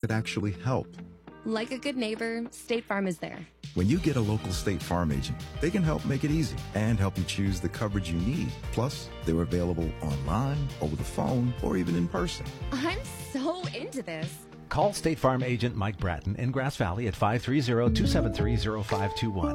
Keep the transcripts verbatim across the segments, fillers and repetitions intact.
could actually help. Like a good neighbor, State Farm is there. When you get a local State Farm agent, they can help make it easy and help you choose the coverage you need. Plus, they're available online, over the phone, or even in person. I'm so into this. Call State Farm agent Mike Bratton in Grass Valley at five three zero, two seven three, zero five two one.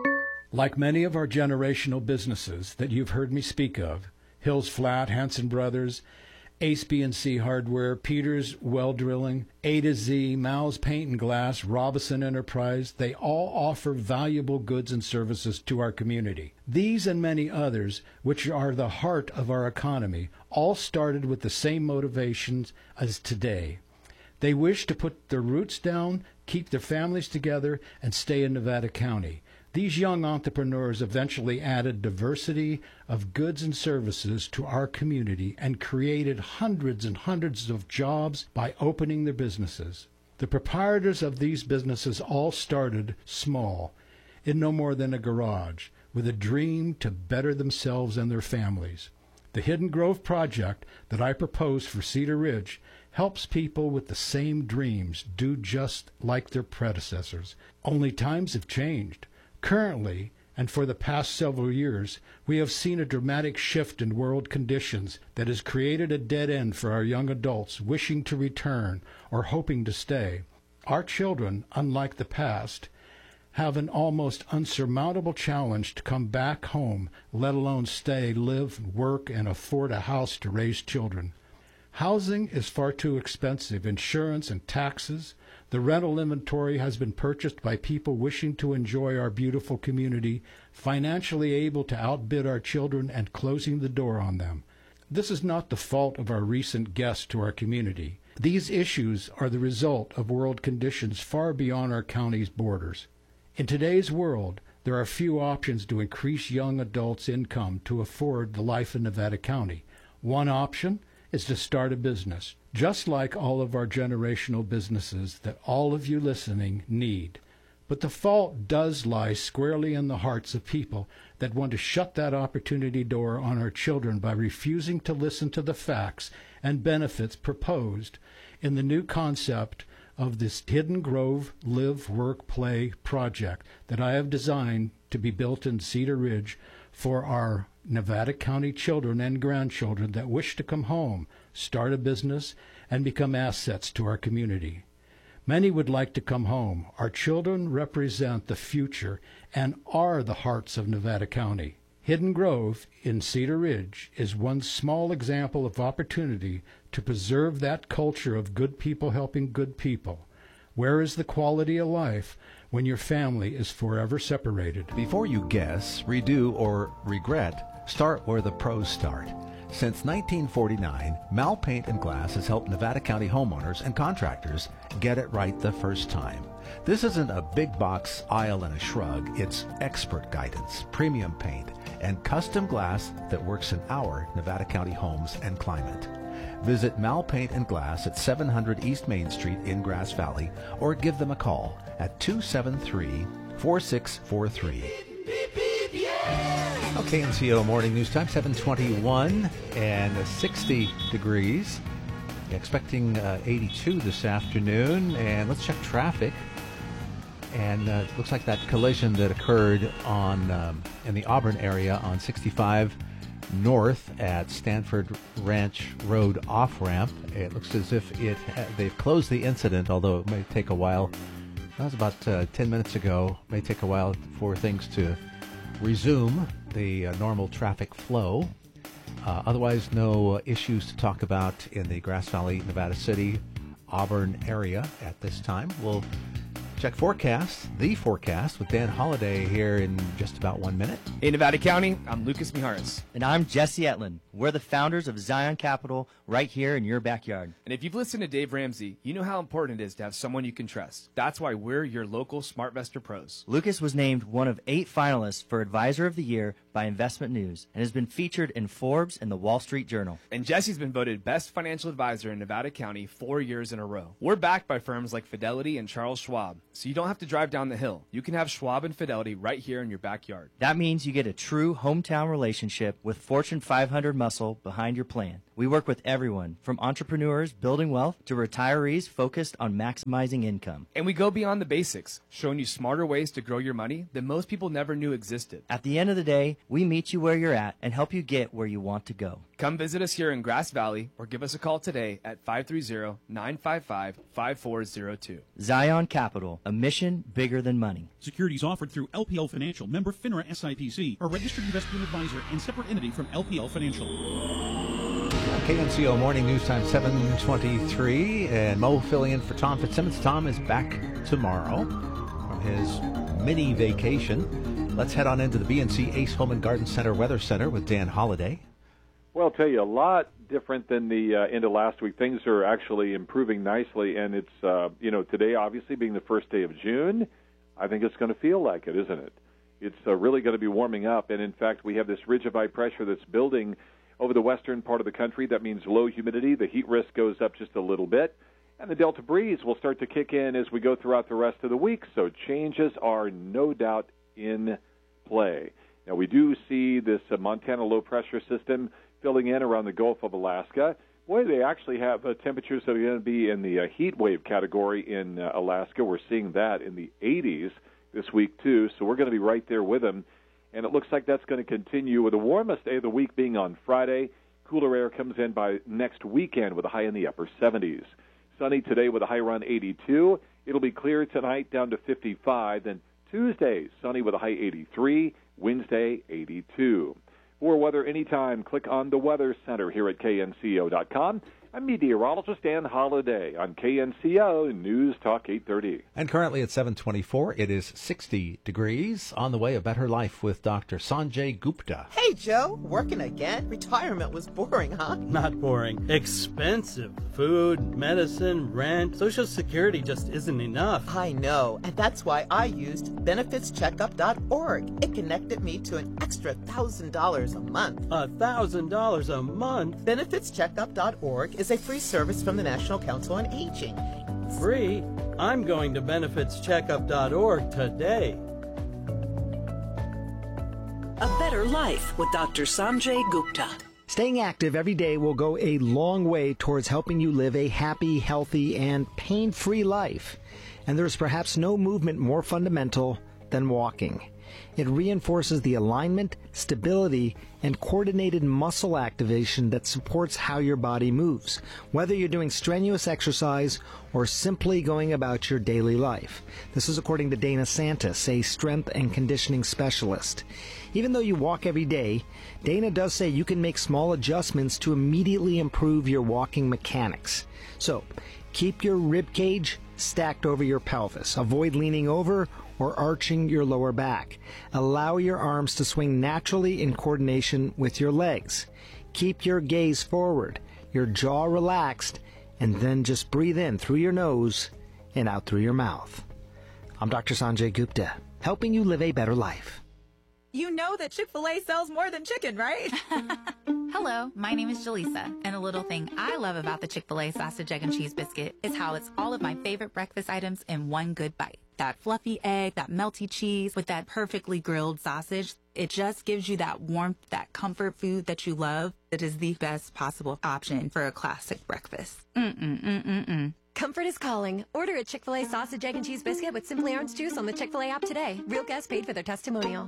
Like many of our generational businesses that you've heard me speak of, Hills Flat, Hanson Brothers, Ace B and C Hardware, Peters Well Drilling, A to Z, Mal's Paint and Glass, Robison Enterprise, they all offer valuable goods and services to our community. These and many others, which are the heart of our economy, all started with the same motivations as today. They wish to put their roots down, keep their families together, and stay in Nevada County. These young entrepreneurs eventually added diversity of goods and services to our community and created hundreds and hundreds of jobs by opening their businesses. The proprietors of these businesses all started small, in no more than a garage, with a dream to better themselves and their families. The Hidden Grove project that I propose for Cedar Ridge helps people with the same dreams do just like their predecessors. Only times have changed. Currently, and for the past several years, we have seen a dramatic shift in world conditions that has created a dead end for our young adults wishing to return or hoping to stay. Our children, unlike the past, have an almost unsurmountable challenge to come back home, let alone stay, live, work, and afford a house to raise children. Housing is far too expensive, insurance and taxes. The rental inventory has been purchased by people wishing to enjoy our beautiful community, financially able to outbid our children and closing the door on them. This is not the fault of our recent guests to our community. These issues are the result of world conditions far beyond our county's borders. In today's world, there are few options to increase young adults' income to afford the life in Nevada County. One option is to start a business, just like all of our generational businesses that all of you listening need. But the fault does lie squarely in the hearts of people that want to shut that opportunity door on our children by refusing to listen to the facts and benefits proposed in the new concept of this Hidden Grove Live, Work, Play project that I have designed to be built in Cedar Ridge for our Nevada County children and grandchildren that wish to come home, start a business, and become assets to our community. Many would like to come home. Our children represent the future and are the hearts of Nevada County. Hidden Grove in Cedar Ridge is one small example of opportunity to preserve that culture of good people helping good people. Where is the quality of life when your family is forever separated? Before you guess, redo, or regret, start where the pros start. Since nineteen forty-nine, Mal Paint and Glass has helped Nevada County homeowners and contractors get it right the first time. This isn't a big box aisle and a shrug. It's expert guidance, premium paint, and custom glass that works in our Nevada County homes and climate. Visit Mal Paint and Glass at seven hundred East Main Street in Grass Valley or give them a call at two seven three, four six four three. Okay, N C O Morning News Time, seven twenty-one and sixty degrees. Expecting uh, eighty-two this afternoon. And let's check traffic. And uh, it looks like that collision that occurred on um, in the Auburn area on sixty-five north at Stanford Ranch Road off-ramp. It looks as if it ha- they've closed the incident, although it may take a while. That was about uh, ten minutes ago. It may take a while for things to resume the uh, normal traffic flow. Uh, otherwise, no uh, issues to talk about in the Grass Valley, Nevada City, Auburn area at this time. We'll check forecast, the forecast, with Dan Holliday here in just about one minute. Hey, Nevada County, I'm Lucas Mijares. And I'm Jesse Etlin. We're the founders of Zion Capital right here in your backyard. And if you've listened to Dave Ramsey, you know how important it is to have someone you can trust. That's why we're your local SmartVestor pros. Lucas was named one of eight finalists for Advisor of the Year by Investment News and has been featured in Forbes and the Wall Street Journal. And Jesse's been voted Best Financial Advisor in Nevada County four years in a row. We're backed by firms like Fidelity and Charles Schwab, so you don't have to drive down the hill. You can have Schwab and Fidelity right here in your backyard. That means you get a true hometown relationship with Fortune five hundred muscle behind your plan. We work with everyone, from entrepreneurs building wealth to retirees focused on maximizing income. And we go beyond the basics, showing you smarter ways to grow your money that most people never knew existed. At the end of the day, we meet you where you're at and help you get where you want to go. Come visit us here in Grass Valley or give us a call today at five three zero, nine five five, five four zero two. Zion Capital, a mission bigger than money. Securities offered through L P L Financial, member FINRA S I P C, a registered investment advisor and separate entity from L P L Financial. K N C O Morning News Time seven twenty-three, and Mo filling in for Tom Fitzsimmons. Tom is back tomorrow from his mini vacation. Let's head on into the B and C Ace Home and Garden Center Weather Center with Dan Holliday. Well, I'll tell you, a lot different than the uh, end of last week. Things are actually improving nicely, and it's, uh, you know, today obviously being the first day of June, I think it's going to feel like it, isn't it? It's uh, really going to be warming up, and in fact, we have this ridge of high pressure that's building over the western part of the country. That means low humidity. The heat risk goes up just a little bit, and the Delta breeze will start to kick in as we go throughout the rest of the week, so changes are no doubt in play. Now, we do see this uh, Montana low-pressure system filling in around the Gulf of Alaska. Boy, they actually have uh, temperatures that are going to be in the uh, heat wave category in uh, Alaska. We're seeing that in the eighties this week, too, so we're going to be right there with them. And it looks like that's going to continue with the warmest day of the week being on Friday. Cooler air comes in by next weekend with a high in the upper seventies. Sunny today with a high around eighty-two. It'll be clear tonight down to fifty-five. Then Tuesday, sunny with a high eighty-three. Wednesday, eighty-two. For weather anytime, click on the Weather Center here at K N C O dot com. I'm meteorologist Dan Holliday on K N C O News Talk eight thirty. And currently at seven twenty-four, it is sixty degrees. On the way, A Better Life with Doctor Sanjay Gupta. Hey, Joe. Working again? Retirement was boring, huh? Not boring. Expensive. Food, medicine, rent. Social Security just isn't enough. I know, and that's why I used benefits checkup dot org. It connected me to an extra one thousand dollars a month. A one thousand dollars a month? benefits checkup dot org is a free service from the National Council on Aging. Free? I'm going to benefits checkup dot org today. A Better Life with Doctor Sanjay Gupta. Staying active every day will go a long way towards helping you live a happy, healthy, and pain-free life. And there's perhaps no movement more fundamental than walking. It reinforces the alignment, stability, and coordinated muscle activation that supports how your body moves, whether you're doing strenuous exercise or simply going about your daily life. This is according to Dana Santis, a strength and conditioning specialist. Even though you walk every day, Dana does say you can make small adjustments to immediately improve your walking mechanics. So, keep your rib cage stacked over your pelvis. Avoid leaning over or arching your lower back. Allow your arms to swing naturally in coordination with your legs. Keep your gaze forward, your jaw relaxed, and then just breathe in through your nose and out through your mouth. I'm Doctor Sanjay Gupta, helping you live a better life. You know that Chick-fil-A sells more than chicken, right? Hello, my name is Jaleesa, and a little thing I love about the Chick-fil-A sausage, egg, and cheese biscuit is how it's all of my favorite breakfast items in one good bite. That fluffy egg, that melty cheese with that perfectly grilled sausage, it just gives you that warmth, that comfort food that you love. It is the best possible option for a classic breakfast. Mm-mm-mm-mm-mm. Comfort is calling. Order a Chick-fil-A sausage, egg, and cheese biscuit with Simply Orange Juice on the Chick-fil-A app today. Real guests paid for their testimonial.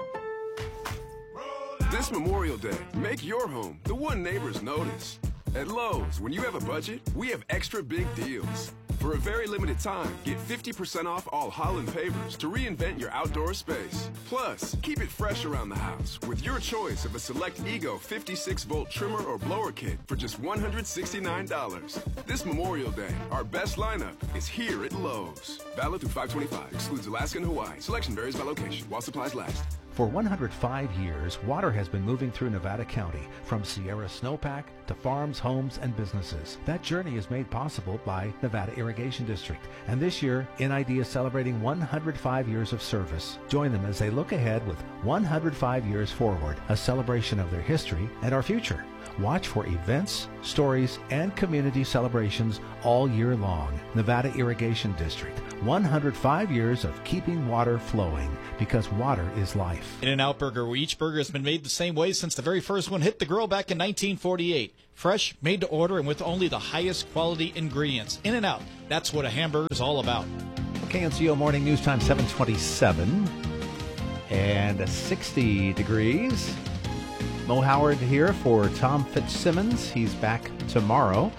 This Memorial Day, make your home the one neighbors notice. At Lowe's, when you have a budget, we have extra big deals. For a very limited time, get fifty percent off all Holland pavers to reinvent your outdoor space. Plus, keep it fresh around the house with your choice of a select Ego fifty-six volt trimmer or blower kit for just one hundred sixty-nine dollars. This Memorial Day, our best lineup is here at Lowe's. Valid through five twenty-five. Excludes Alaska and Hawaii. Selection varies by location while supplies last. For one hundred five years, water has been moving through Nevada County, from Sierra Snowpack to farms, homes, and businesses. That journey is made possible by Nevada Irrigation District. And this year, N I D is celebrating one hundred five years of service. Join them as they look ahead with one hundred five years forward, a celebration of their history and our future. Watch for events, stories, and community celebrations all year long. Nevada Irrigation District, one hundred five years of keeping water flowing, because water is life. In-N-Out Burger, where each burger has been made the same way since the very first one hit the grill back in nineteen forty-eight. Fresh, made to order, and with only the highest quality ingredients. In-N-Out, that's what a hamburger is all about. K N C O Morning News Time, seven twenty-seven, and sixty degrees. Mo Howard here for Tom Fitzsimmons. He's back tomorrow.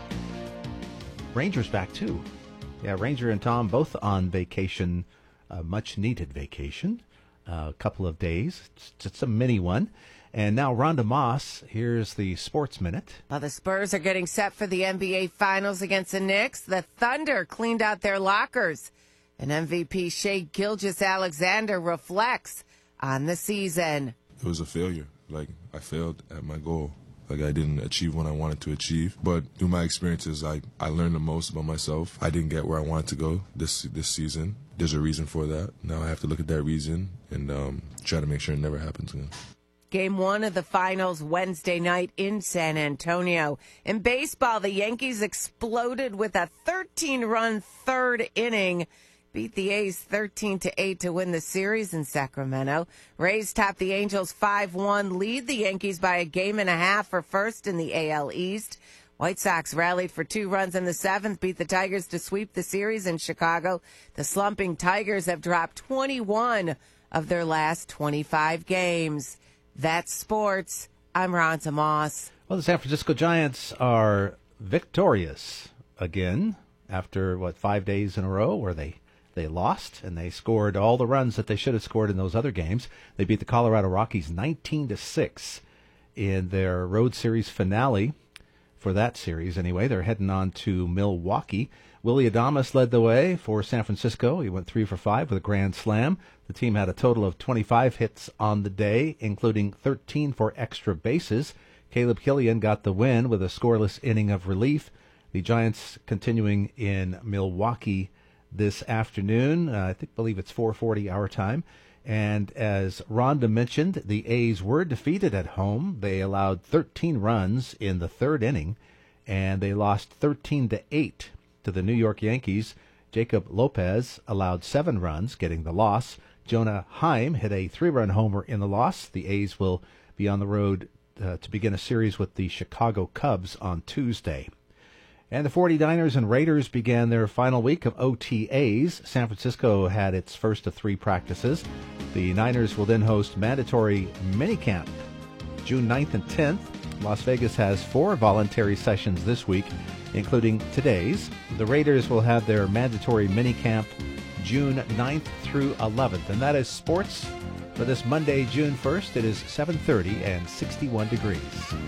Ranger's back too. Yeah, Ranger and Tom both on vacation, a much-needed vacation, uh, a couple of days. It's just a mini one. And now Rhonda Moss, here's the Sports Minute. While the Spurs are getting set for the N B A Finals against the Knicks, the Thunder cleaned out their lockers. And M V P Shai Gilgeous-Alexander reflects on the season. It was a failure. Like, I failed at my goal. Like, I didn't achieve what I wanted to achieve. But through my experiences, I, I learned the most about myself. I didn't get where I wanted to go this this season. There's a reason for that. Now I have to look at that reason and um, try to make sure it never happens again. Game one of the finals Wednesday night in San Antonio. In baseball, the Yankees exploded with a thirteen-run third inning. Beat the A's thirteen to eight to win the series in Sacramento. Rays topped the Angels five one, lead the Yankees by a game and a half for first in the A L East. White Sox rallied for two runs in the seventh, beat the Tigers to sweep the series in Chicago. The slumping Tigers have dropped twenty-one of their last twenty-five games. That's sports. I'm Rhonda Moss. Well, the San Francisco Giants are victorious again after, what, five days in a row where they They lost, and they scored all the runs that they should have scored in those other games. They beat the Colorado Rockies nineteen to six in their road series finale for that series. Anyway, they're heading on to Milwaukee. Willy Adames led the way for San Francisco. He went three for five with a grand slam. The team had a total of twenty-five hits on the day, including thirteen for extra bases. Caleb Killian got the win with a scoreless inning of relief. The Giants continuing in Milwaukee this afternoon. Uh, I think, believe it's four forty our time. And as Rhonda mentioned, the A's were defeated at home. They allowed thirteen runs in the third inning, and they lost thirteen to eight to the New York Yankees. Jacob Lopez allowed seven runs, getting the loss. Jonah Heim hit a three-run homer in the loss. The A's will be on the road uh, to begin a series with the Chicago Cubs on Tuesday. And the forty-niners and Raiders began their final week of O T As. San Francisco had its first of three practices. The Niners will then host mandatory minicamp June ninth and tenth. Las Vegas has four voluntary sessions this week, including today's. The Raiders will have their mandatory minicamp June ninth through eleventh. And that is sports for this Monday, June first. It is seven thirty and sixty-one degrees.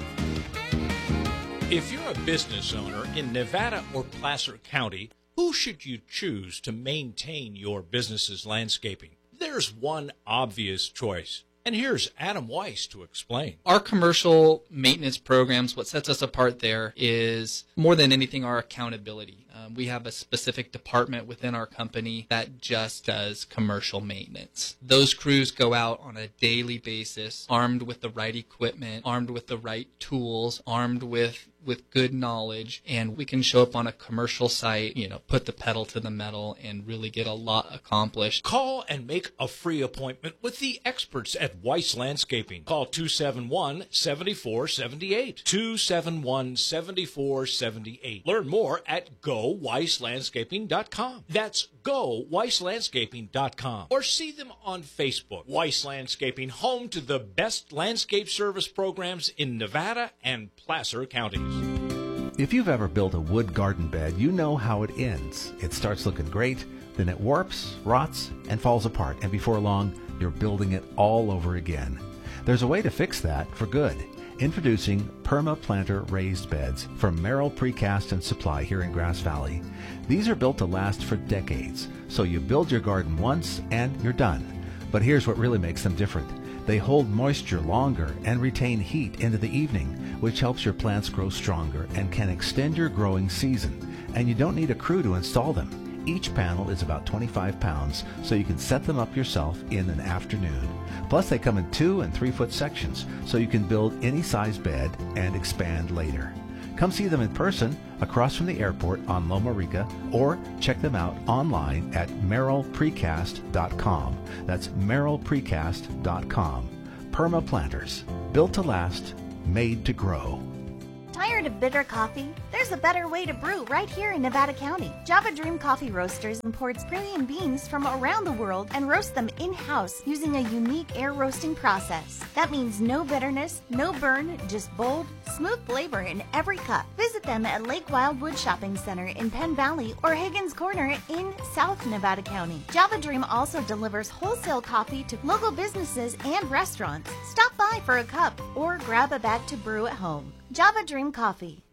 If you're a business owner in Nevada or Placer County, who should you choose to maintain your business's landscaping? There's one obvious choice, and here's Adam Weiss to explain. Our commercial maintenance programs, what sets us apart there is more than anything our accountability. Um, we have a specific department within our company that just does commercial maintenance. Those crews go out on a daily basis, armed with the right equipment, armed with the right tools, armed with with good knowledge, and we can show up on a commercial site, you know, put the pedal to the metal and really get a lot accomplished. Call and make a free appointment with the experts at Weiss Landscaping. Call two seven one, seven four seven eight, two seven one, seven four seven eight. Learn more at go weiss landscaping dot com. That's go weiss landscaping dot com. Or see them on Facebook. Weiss Landscaping, home to the best landscape service programs in Nevada and Placer counties. If you've ever built a wood garden bed, you know how it ends. It starts looking great, then it warps, rots, and falls apart, and before long, you're building it all over again. There's a way to fix that for good. Introducing PermaPlanter raised beds from Merrill Precast and Supply here in Grass Valley. These are built to last for decades, so you build your garden once and you're done. But here's what really makes them different. They hold moisture longer and retain heat into the evening, which helps your plants grow stronger and can extend your growing season. And you don't need a crew to install them. Each panel is about twenty-five pounds, so you can set them up yourself in an afternoon. Plus, they come in two and three foot sections, so you can build any size bed and expand later. Come see them in person across from the airport on Loma Rica, or check them out online at merrill precast dot com. That's merrill precast dot com. Perma Planters, built to last, made to grow. Tired of bitter coffee? There's a better way to brew right here in Nevada County. Java Dream Coffee Roasters imports premium beans from around the world and roasts them in-house using a unique air roasting process. That means no bitterness, no burn, just bold, smooth flavor in every cup. Visit them at Lake Wildwood Shopping Center in Penn Valley or Higgins Corner in South Nevada County. Java Dream also delivers wholesale coffee to local businesses and restaurants. Stop by for a cup or grab a bag to brew at home. Java Dream Coffee.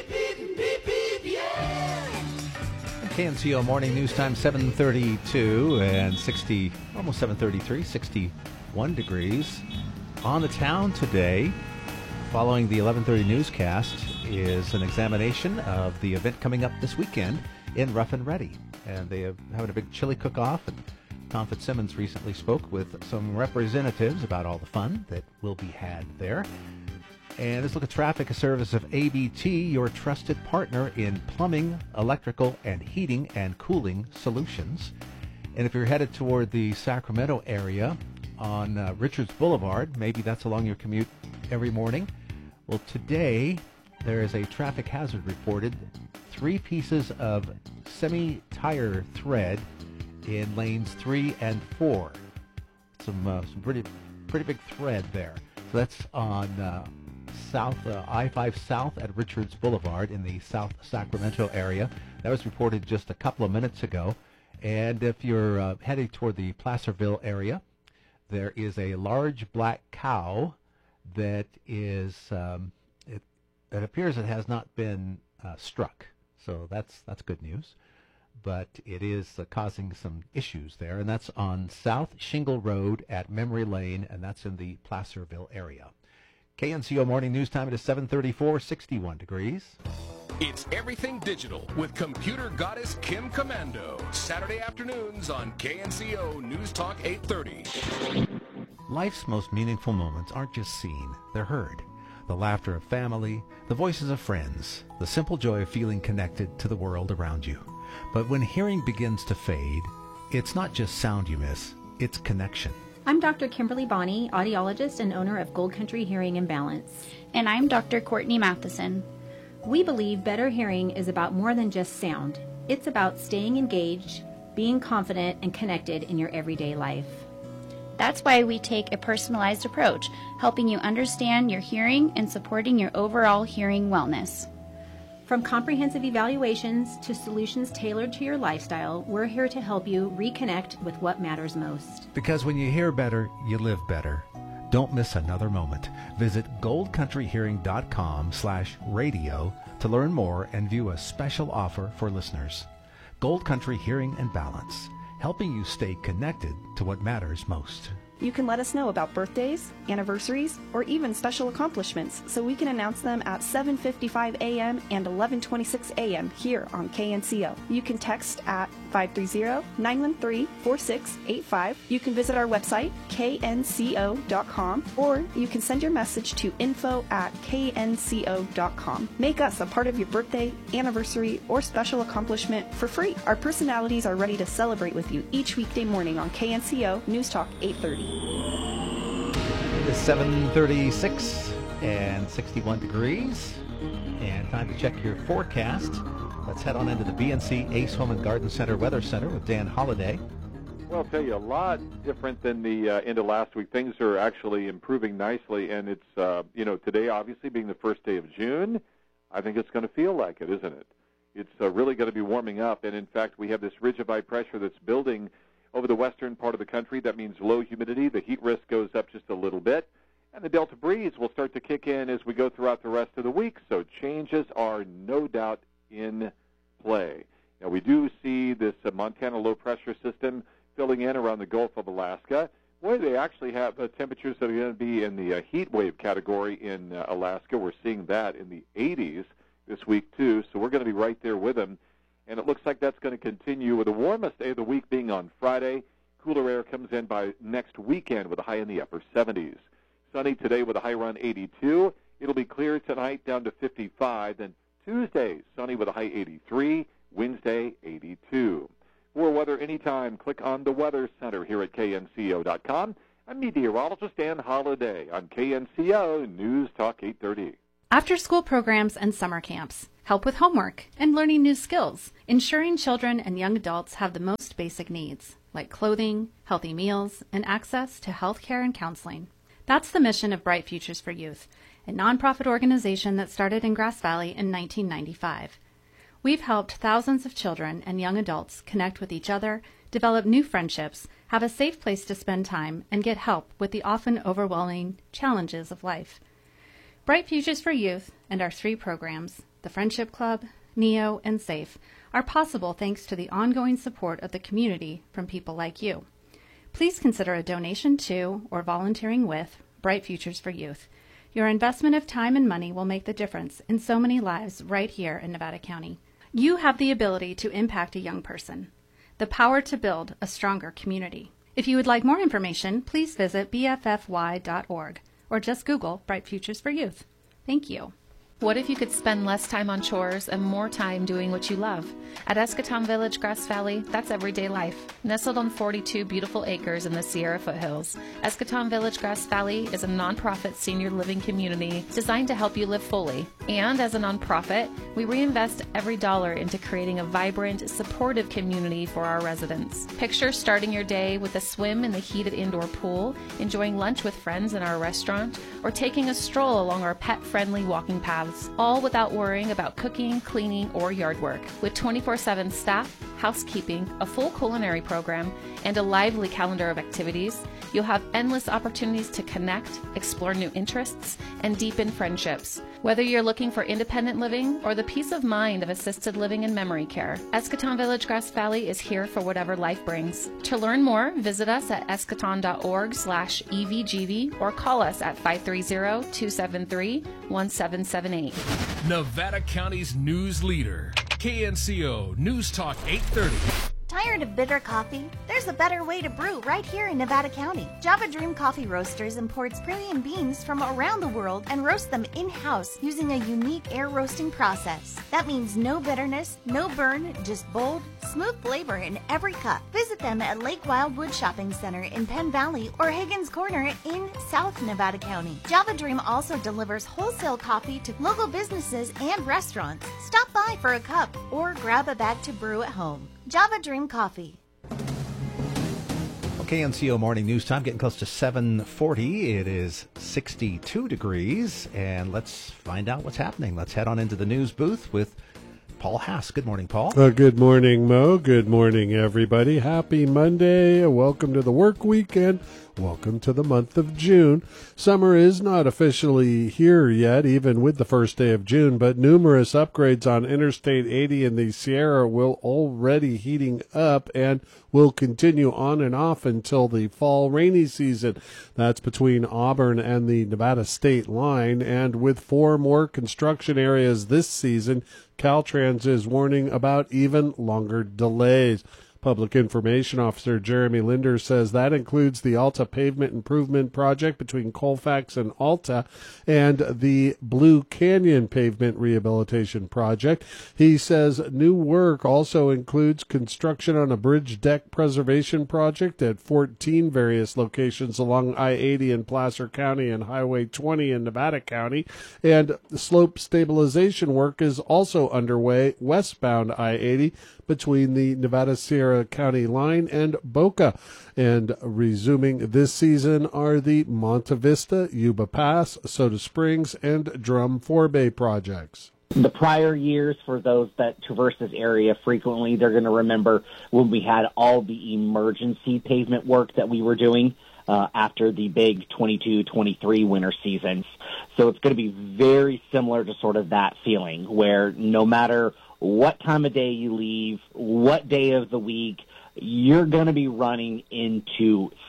K N C O Morning News Time, seven thirty-two and sixty, almost seven thirty-three, sixty-one degrees. On the town today, following the eleven thirty newscast, is an examination of the event coming up this weekend in Rough and Ready. And they are having a big chili cook-off, and Tom Fitzsimmons recently spoke with some representatives about all the fun that will be had there. And let's look at traffic, a service of A B T, your trusted partner in plumbing, electrical, and heating and cooling solutions. And if you're headed toward the Sacramento area on uh, Richards Boulevard, maybe that's along your commute every morning. Well, today there is a traffic hazard reported. Three pieces of semi-tire thread in lanes three and four. Some uh, some pretty pretty big thread there. So that's on Uh, South uh, I five South at Richards Boulevard in the South Sacramento area. That was reported just a couple of minutes ago. And if you're uh, heading toward the Placerville area, there is a large black cow that is, um, it, it appears it has not been uh, struck. So that's that's good news. But it is uh, causing some issues there, and that's on South Shingle Road at Memory Lane, and that's in the Placerville area. K N C O Morning News Time, it is seven thirty-four, sixty-one degrees. It's Everything Digital with computer goddess Kim Commando. Saturday afternoons on K N C O News Talk eight thirty. Life's most meaningful moments aren't just seen, they're heard. The laughter of family, the voices of friends, the simple joy of feeling connected to the world around you. But when hearing begins to fade, it's not just sound you miss, it's connection. I'm Doctor Kimberly Bonney, audiologist and owner of Gold Country Hearing and Balance. And I'm Doctor Courtney Matheson. We believe better hearing is about more than just sound. It's about staying engaged, being confident, and connected in your everyday life. That's why we take a personalized approach, helping you understand your hearing and supporting your overall hearing wellness. From comprehensive evaluations to solutions tailored to your lifestyle, we're here to help you reconnect with what matters most. Because when you hear better, you live better. Don't miss another moment. Visit goldcountryhearing.com slash radio to learn more and view a special offer for listeners. Gold Country Hearing and Balance, helping you stay connected to what matters most. You can let us know about birthdays, anniversaries, or even special accomplishments so we can announce them at seven fifty-five a.m. and eleven twenty-six a.m. here on K N C O. You can text at five three zero, nine one three, four six eight five. You can visit our website, K N C O dot com, or you can send your message to info at K N C O dot com. Make us a part of your birthday, anniversary, or special accomplishment for free. Our personalities are ready to celebrate with you each weekday morning on K N C O News Talk eight thirty. It is seven thirty-six and sixty-one degrees, and time to check your forecast. Let's head on into the B N C Ace Home and Garden Center Weather Center with Dan Holliday. Well, I'll tell you, a lot different than the uh, end of last week. Things are actually improving nicely, and it's, uh, you know, today obviously being the first day of June, I think it's going to feel like it, isn't it? It's uh, really going to be warming up, and in fact, we have this ridge of high pressure that's building over the western part of the country. That means low humidity. The heat risk goes up just a little bit. And the Delta breeze will start to kick in as we go throughout the rest of the week. So changes are no doubt in play. Now, we do see this uh, Montana low-pressure system filling in around the Gulf of Alaska. Boy, they actually have uh, temperatures that are going to be in the uh, heat wave category in uh, Alaska. We're seeing that in the eighties this week, too. So we're going to be right there with them. and it looks like that's going to continue with the warmest day of the week being on Friday. Cooler air comes in by next weekend with a high in the upper seventies. Sunny today with a high around eighty-two. It'll be clear tonight down to fifty-five. Then Tuesday, sunny with a high eighty-three. Wednesday, eighty-two. For weather anytime, click on the Weather Center here at K N C O dot com. I'm meteorologist Dan Holliday on K N C O News Talk eight thirty. After-school programs and summer camps, help with homework and learning new skills, ensuring children and young adults have the most basic needs, like clothing, healthy meals, and access to health care and counseling. That's the mission of Bright Futures for Youth, a nonprofit organization that started in Grass Valley in nineteen ninety-five. We've helped thousands of children and young adults connect with each other, develop new friendships, have a safe place to spend time, and get help with the often overwhelming challenges of life. Bright Futures for Youth and our three programs, the Friendship Club, NEO, and SAFE, are possible thanks to the ongoing support of the community from people like you. Please consider a donation to or volunteering with Bright Futures for Youth. Your investment of time and money will make the difference in so many lives right here in Nevada County. You have the ability to impact a young person, the power to build a stronger community. If you would like more information, please visit B F F Y dot org or just Google Bright Futures for Youth. Thank you. What if you could spend less time on chores and more time doing what you love? At Escatón Village, Grass Valley, that's everyday life. Nestled on forty-two beautiful acres in the Sierra foothills, Escatón Village, Grass Valley is a nonprofit senior living community designed to help you live fully. And as a nonprofit, we reinvest every dollar into creating a vibrant, supportive community for our residents. Picture starting your day with a swim in the heated indoor pool, enjoying lunch with friends in our restaurant, or taking a stroll along our pet-friendly walking paths, all without worrying about cooking, cleaning, or yard work. With twenty-four seven staff, housekeeping, a full culinary program, and a lively calendar of activities, you'll have endless opportunities to connect, explore new interests, and deepen friendships. Whether you're looking for independent living or the peace of mind of assisted living and memory care, Escatón Village, Grass Valley is here for whatever life brings. To learn more, visit us at escatón dot org slash E V G V or call us at five three zero, two seven three, one seven seven eight. Nevada County's news leader, K N C O News Talk eight thirty. Tired of bitter coffee? There's a better way to brew right here in Nevada County. Java Dream Coffee Roasters imports premium beans from around the world and roasts them in-house using a unique air roasting process. That means no bitterness, no burn, just bold, smooth flavor in every cup. Visit them at Lake Wildwood Shopping Center in Penn Valley or Higgins Corner in South Nevada County. Java Dream also delivers wholesale coffee to local businesses and restaurants. Stop by for a cup or grab a bag to brew at home. Java Dream Coffee. K N C O Morning News Time, getting close to seven forty. It is sixty-two degrees, and let's find out what's happening. Let's head on into the news booth with Paul Haas. Good morning, Paul. Uh, good morning, Mo. Good morning, everybody. Happy Monday. Welcome to the work weekend. Welcome to the month of June. Summer is not officially here yet, even with the first day of June, but numerous upgrades on Interstate eighty in the Sierra will already heating up and will continue on and off until the fall rainy season. That's between Auburn and the Nevada state line, and with four more construction areas this season, Caltrans is warning about even longer delays. Public Information Officer Jeremy Linder says that includes the Alta Pavement Improvement Project between Colfax and Alta and the Blue Canyon Pavement Rehabilitation Project. He says new work also includes construction on a bridge deck preservation project at fourteen various locations along I eighty in Placer County and Highway twenty in Nevada County, and slope stabilization work is also underway westbound I eighty between the Nevada Sierra County line and Boca. And resuming this season are the Monte Vista, Yuba Pass, Soda Springs, and Drum Forebay projects. The prior years, for those that traverse this area frequently, they're going to remember when we had all the emergency pavement work that we were doing uh, after the big twenty-two twenty-three winter seasons. So it's going to be very similar to sort of that feeling where no matter what time of day you leave, what day of the week, you're going to be running into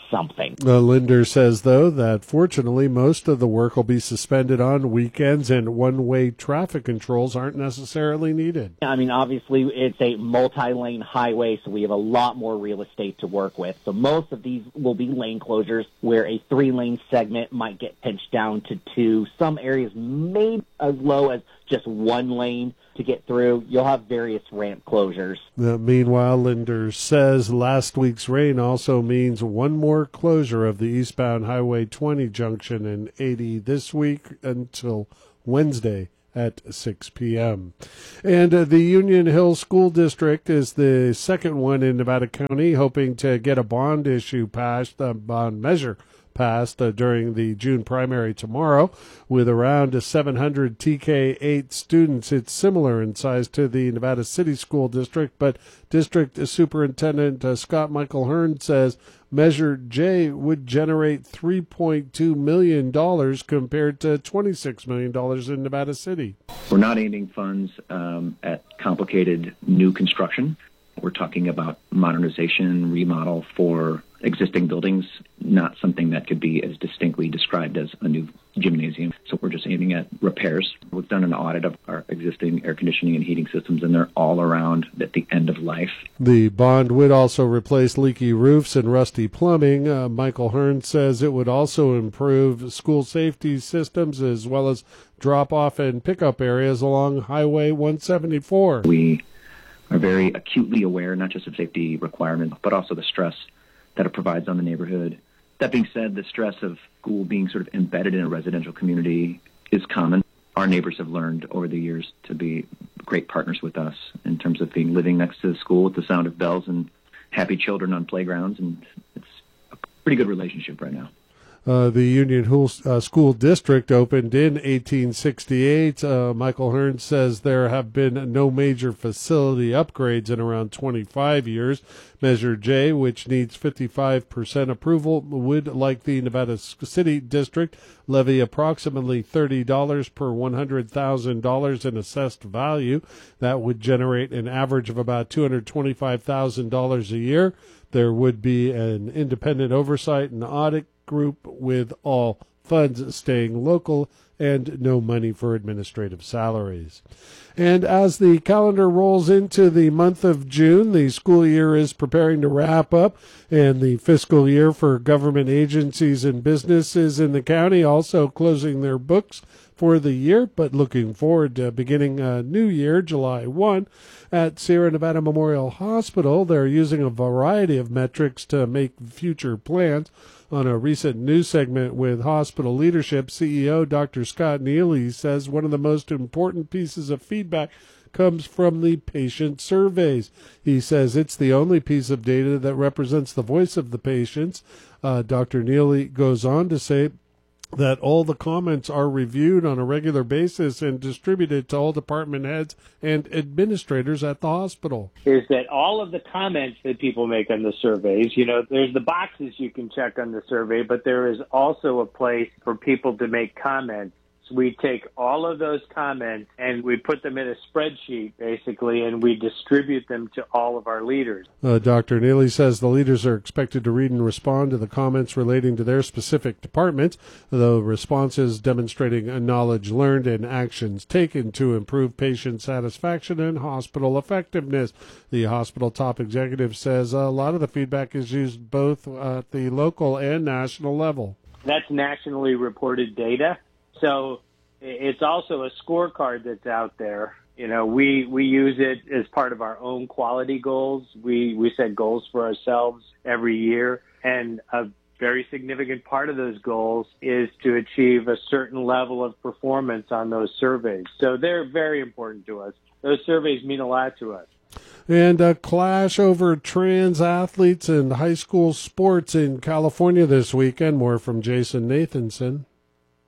something. Uh, Linder says, though, that fortunately most of the work will be suspended on weekends and one-way traffic controls aren't necessarily needed. I mean, obviously, it's a multi-lane highway, so we have a lot more real estate to work with. So most of these will be lane closures where a three-lane segment might get pinched down to two. Some areas may as low as just one lane to get through. You'll have various ramp closures. Uh, meanwhile, Linder says last week's rain also means one more closure of the eastbound Highway twenty junction and eighty this week until Wednesday at six p.m. And uh, the Union Hill School District is the second one in Nevada County, hoping to get a bond issue passed, a bond measure passed uh, during the June primary tomorrow. With around seven hundred T K eight students, it's similar in size to the Nevada City School District, but District Superintendent uh, Scott Michael Hearn says Measure J would generate three point two million dollars compared to twenty-six million dollars in Nevada City. We're not aiming funds um, at complicated new construction. We're talking about modernization, remodel for existing buildings, not something that could be as distinctly described as a new gymnasium. So we're just aiming at repairs. We've done an audit of our existing air conditioning and heating systems, and they're all around at the end of life. The bond would also replace leaky roofs and rusty plumbing. Uh, Michael Hearn says it would also improve school safety systems as well as drop-off and pickup areas along Highway one seventy-four. We are very acutely aware not just of safety requirements, but also the stress that it provides on the neighborhood. That being said, the stress of school being sort of embedded in a residential community is common. Our neighbors have learned over the years to be great partners with us in terms of being living next to the school with the sound of bells and happy children on playgrounds, and it's a pretty good relationship right now. Uh, the Union Hill uh, School District opened in eighteen sixty-eight. Uh, Michael Hearn says there have been no major facility upgrades in around twenty-five years. Measure J, which needs fifty-five percent approval, would, like the Nevada City District, levy approximately thirty dollars per one hundred thousand dollars in assessed value. That would generate an average of about two hundred twenty-five thousand dollars a year. There would be an independent oversight and audit group with all funds staying local and no money for administrative salaries. And as the calendar rolls into the month of June, the school year is preparing to wrap up, and the fiscal year for government agencies and businesses in the county also closing their books for the year, but looking forward to beginning a new year, July first. At Sierra Nevada Memorial Hospital, they're using a variety of metrics to make future plans. On a recent news segment with hospital leadership, C E O Doctor Scott Neely says one of the most important pieces of feedback comes from the patient surveys. He says it's the only piece of data that represents the voice of the patients. Uh, Doctor Neely goes on to say that all the comments are reviewed on a regular basis and distributed to all department heads and administrators at the hospital. Is that all of the comments that people make on the surveys, you know, there's the boxes you can check on the survey, but there is also a place for people to make comments. So we take all of those comments and we put them in a spreadsheet, basically, and we distribute them to all of our leaders. Uh, Doctor Neely says the leaders are expected to read and respond to the comments relating to their specific departments, the responses demonstrating knowledge learned and actions taken to improve patient satisfaction and hospital effectiveness. The hospital top executive says a lot of the feedback is used both at the local and national level. That's nationally reported data. So it's also a scorecard that's out there. You know, we, we use it as part of our own quality goals. We, we set goals for ourselves every year, and a very significant part of those goals is to achieve a certain level of performance on those surveys. So they're very important to us. Those surveys mean a lot to us. And a clash over trans athletes and high school sports in California this weekend. More from Jason Nathanson.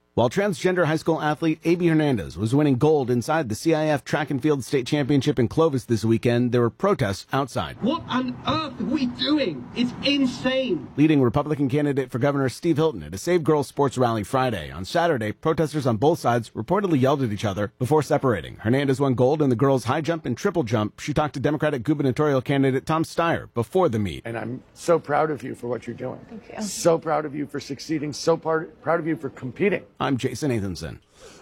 While transgender high school athlete A B Hernandez was winning gold inside the C I F Track and Field State Championship in Clovis this weekend, there were protests outside. What on earth are we doing? It's insane. Leading Republican candidate for governor Steve Hilton at a Save Girls sports rally Friday. On Saturday, protesters on both sides reportedly yelled at each other before separating. Hernandez won gold in the girls' high jump and triple jump. She talked to Democratic gubernatorial candidate Tom Steyer before the meet. And I'm so proud of you for what you're doing. Thank you. So proud of you for succeeding. So part, proud of you for competing. I'm Jason Nathanson.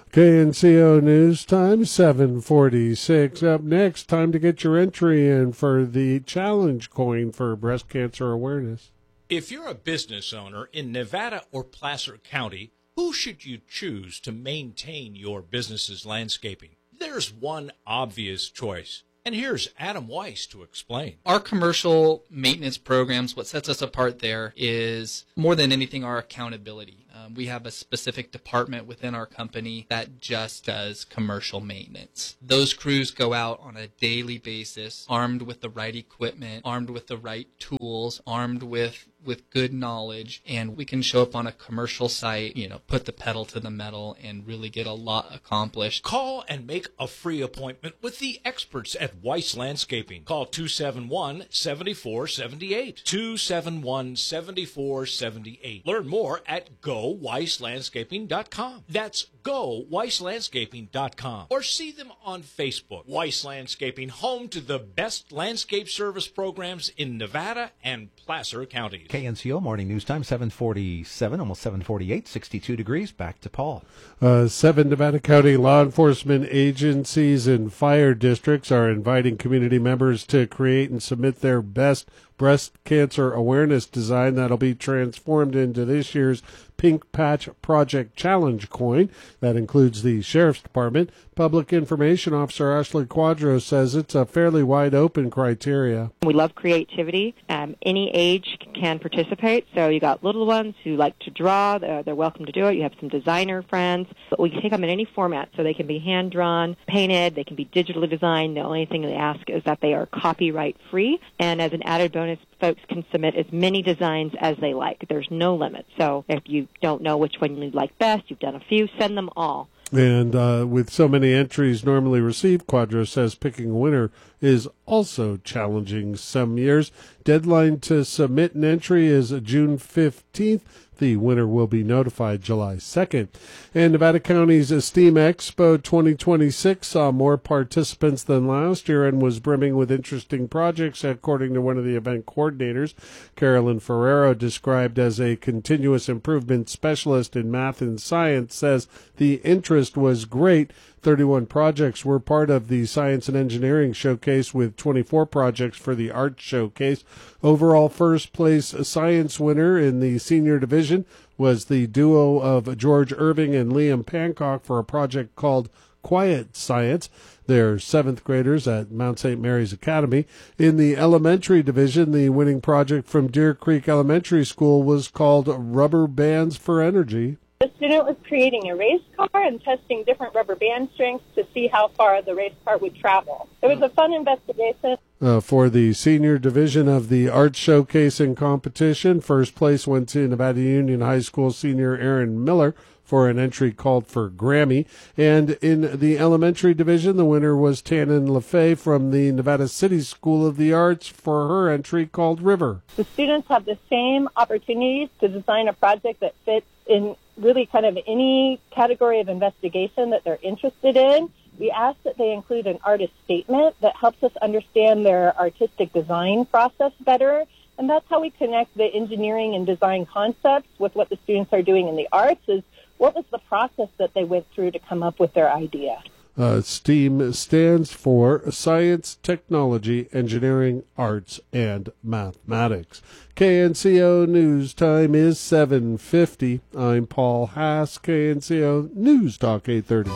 K N C O News Time, seven forty-six. Up next, time to get your entry in for the challenge coin for breast cancer awareness. If you're a business owner in Nevada or Placer County, who should you choose to maintain your business's landscaping? There's one obvious choice. And here's Adam Weiss to explain. Our commercial maintenance programs, what sets us apart there is more than anything our accountability. Um, we have a specific department within our company that just does commercial maintenance. Those crews go out on a daily basis, armed with the right equipment, armed with the right tools, armed with with good knowledge, and we can show up on a commercial site, you know, put the pedal to the metal and really get a lot accomplished. Call and make a free appointment with the experts at Weiss Landscaping. Call two seven one, seven four seven eight. two seven one, seven four seven eight. Learn more at go weiss landscaping dot com. That's go weiss landscaping dot com. Or see them on Facebook. Weiss Landscaping, home to the best landscape service programs in Nevada and Placer counties. K N C O Morning News Time, seven forty-seven, almost seven forty-eight, sixty-two degrees. Back to Paul. Uh, seven Nevada County law enforcement agencies and fire districts are inviting community members to create and submit their best breast cancer awareness design that'll be transformed into this year's Pink Patch Project Challenge coin. That includes the Sheriff's Department. Public Information Officer Ashley Quadros says it's a fairly wide open criteria. We love creativity. Um, any age can participate. So you got little ones who like to draw. They're, they're welcome to do it. You have some designer friends. But we can take them in any format. So they can be hand-drawn, painted. They can be digitally designed. The only thing they ask is that they are copyright-free. And as an added bonus, folks can submit as many designs as they like. There's no limit. So if you don't know which one you like best, you've done a few, send them all. And uh, with so many entries normally received, Quadros says picking a winner is also challenging some years. Deadline to submit an entry is June fifteenth. The winner will be notified July second. And Nevada County's STEAM Expo twenty twenty-six saw more participants than last year and was brimming with interesting projects, according to one of the event coordinators. Carolyn Ferrero, described as a continuous improvement specialist in math and science, says the interest was great. thirty-one projects were part of the Science and Engineering Showcase, with twenty-four projects for the Art Showcase. Overall first place science winner in the senior division was the duo of George Irving and Liam Pancock for a project called Quiet Science. They're seventh graders at Mount Saint Mary's Academy. In the elementary division, the winning project from Deer Creek Elementary School was called Rubber Bands for Energy. The student was creating a race car and testing different rubber band strengths to see how far the race car would travel. It was a fun investigation. Uh, for the senior division of the art showcase and competition, first place went to Nevada Union High School senior Aaron Miller for an entry called for Grammy. And in the elementary division, the winner was Tannen LaFay from the Nevada City School of the Arts for her entry called River. The students have the same opportunities to design a project that fits in really kind of any category of investigation that they're interested in. We ask that they include an artist statement that helps us understand their artistic design process better. And that's how we connect the engineering and design concepts with what the students are doing in the arts, is what was the process that they went through to come up with their idea. Uh, STEAM stands for Science, Technology, Engineering, Arts, and Mathematics. K N C O News Time is seven fifty. I'm Paul Haas, K N C O News Talk eight thirty.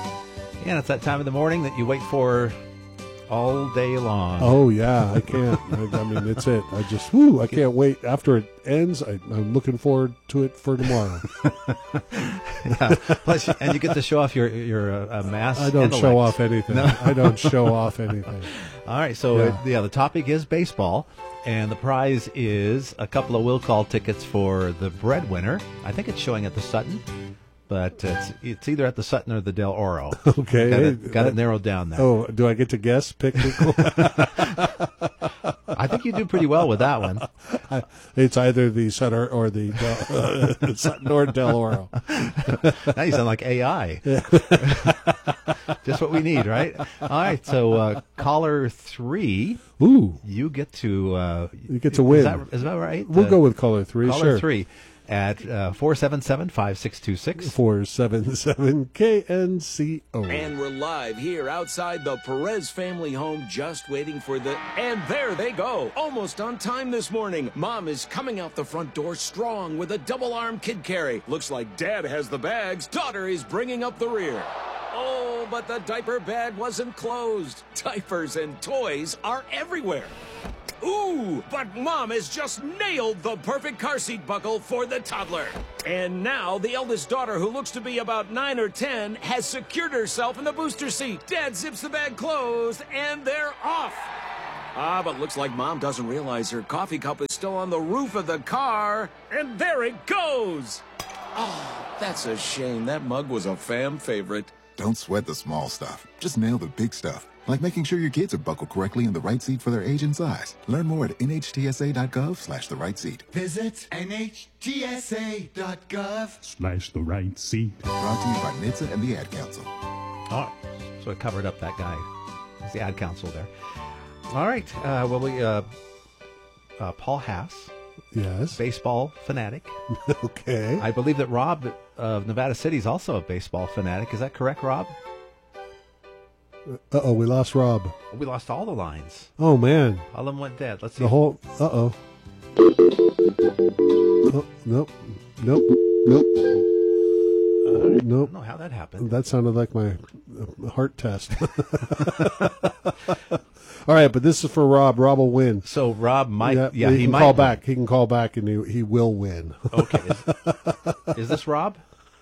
And it's that time of the morning that you wait for all day long. Oh, yeah, I can't. I, I mean, it's it. I just, whoo, I can't wait. After it ends, I, I'm looking forward to it for tomorrow. Yeah. Plus, and you get to show off your your uh, mass. I don't intellect. show off anything. No. I don't show off anything. All right, so Yeah. uh, yeah, the topic is baseball, and the prize is a couple of will call tickets for the breadwinner. I think it's showing at the Sutton. but it's it's either at the Sutton or the Del Oro. Okay, got hey, it, got uh, it narrowed down there. Oh, do I get to guess? Pick. I think you do pretty well with that one. I, it's either the Sutton or the Del, uh, Sutton or Del Oro. Now you sound like A I. Just what we need, right? All right, so uh, caller three. Ooh, you get to uh, you get to win. Is that, is that right? We'll uh, go with caller three. Caller sure. three at uh, four seven seven, five six two six. four seven seven K N C O. And we're live here outside the Perez family home, just waiting for the... And there they go, almost on time this morning. Mom is coming out the front door strong with a double-arm kid carry. Looks like Dad has the bags. Daughter is bringing up the rear. Oh, but the diaper bag wasn't closed. Diapers and toys are everywhere. Ooh, but Mom has just nailed the perfect car seat buckle for the toddler. And now the eldest daughter, who looks to be about nine or ten, has secured herself in the booster seat. Dad zips the bag closed, and they're off. Ah, but looks like Mom doesn't realize her coffee cup is still on the roof of the car. And there it goes. Oh, that's a shame. That mug was a fam favorite. Don't sweat the small stuff. Just nail the big stuff. Like making sure your kids are buckled correctly in the right seat for their age and size. Learn more at N H T S A dot gov slash the right seat. Visit N H T S A dot gov slash the right seat. Brought to you by N H T S A and the Ad Council. Oh, so it covered up that guy. It's the Ad Council there. All right. Uh, well, we uh, uh, Paul Haas. Yes. Baseball fanatic. Okay. I believe that Rob of Nevada City is also a baseball fanatic. Is that correct, Rob? Uh-oh, we lost Rob. We lost all the lines. Oh, man. All of them went dead. Let's see. The whole... Uh-oh. Oh, nope. Nope. Nope. Uh, nope. I don't know how that happened. That sounded like my uh, heart test. All right, but this is for Rob. Rob will win. So Rob might... Yeah, yeah he, he can might call win. back. He can call back, and he, he will win. Okay. Is, is this Rob?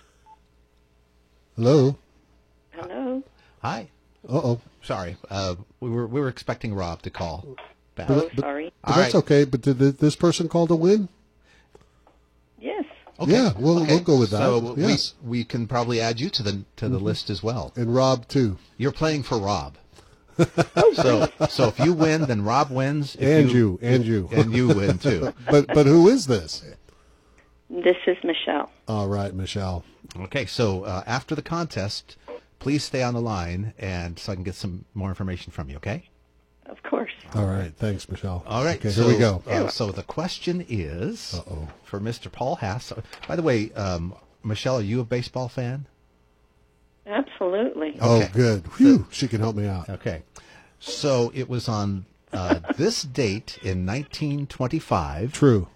Hello? Hello. Hi. Uh-oh. Sorry. Uh, we were we were expecting Rob to call back. Oh, sorry. But All that's right. okay. But did th- this person call to win? Yes. Okay. Yeah, we'll Okay. we'll go with that. So yes. we we can probably add you to the to the Mhm. list as well. And Rob too. You're playing for Rob. so so if you win, then Rob wins. If And you, and you. and you win too. But but who is this? This is Michelle. All right, Michelle. Okay, so uh, after the contest, please stay on the line, and so I can get some more information from you. Okay. Of course. All right, thanks, Michelle. All right, Okay, so, here we go. Uh, so the question is Uh-oh. for Mister Paul Haas. So, by the way, um, Michelle, are you a baseball fan? Absolutely. Oh, Okay. good. Whew, she can help me out. Okay. So it was on uh, this date in nineteen twenty-five. True.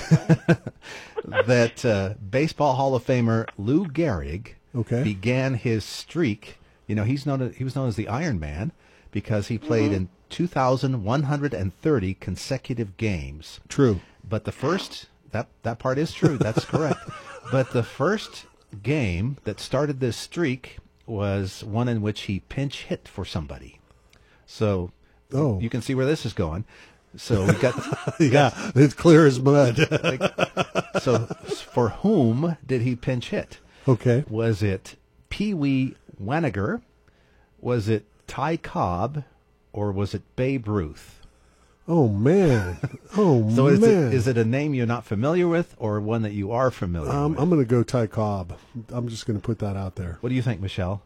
that uh, Baseball Hall of Famer Lou Gehrig Okay. began his streak. You know, he's known as, he was known as the Iron Man because he played Mhm. in two thousand one hundred thirty consecutive games. True. But the first that that part is true. That's correct. But the first game that started this streak was one in which he pinch hit for somebody. So Oh. you can see where this is going. So we got yeah, it's clear as mud. so for whom did he pinch hit? Okay. Was it Pee Wee Waniger? Was it Ty Cobb? Or was it Babe Ruth? Oh man. Oh So is man. it, is it a name you're not familiar with or one that you are familiar Um, with? I'm going to go Ty Cobb. I'm just going to put that out there. What do you think, Michelle?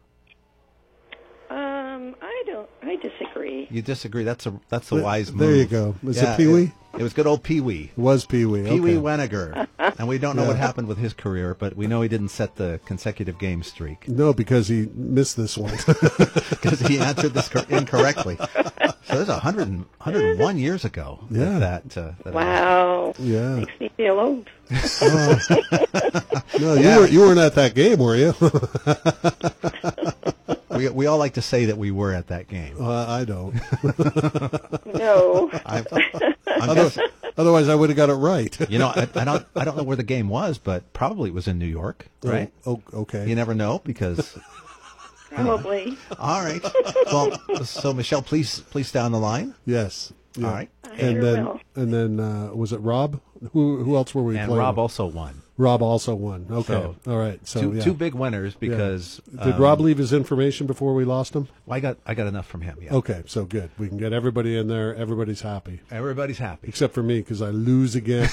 Um, I don't. I disagree. You disagree? That's a that's a Th- wise move. there you go. Is it Yeah, Pee Wee? It, it was good old Pee Wee. It was Pee Wee. Pee Wee Okay. Waniger. And we don't know Yeah. what happened with his career, but we know he didn't set the consecutive game streak No, because he missed this one. because he answered this cor- incorrectly. So this is one hundred, one hundred one years ago. Yeah. That, uh, that Wow. Yeah. Makes me feel old. Oh. No, you Yeah. were you weren't at that game, were you? we we all like to say that we were at that game. Uh, I don't. No. I'm, I'm Other- guessing, Otherwise, I would have got it right. you know, I, I don't I don't know where the game was, but probably it was in New York, right? Oh, oh, okay. You never know because. Probably. All right. Well, so Michelle, please please stay on the line. Yes. Yeah. All right. I and sure then will. and then uh, was it Rob? Who who else were we And playing? Rob with? also won. Rob also won. Okay, So, all right. So two, yeah. two big winners because Yeah. Did um, Rob leave his information before we lost him? Well, I got I got enough from him. Yeah. Okay, so good. We can get everybody in there. Everybody's happy. Everybody's happy except for me because I lose again.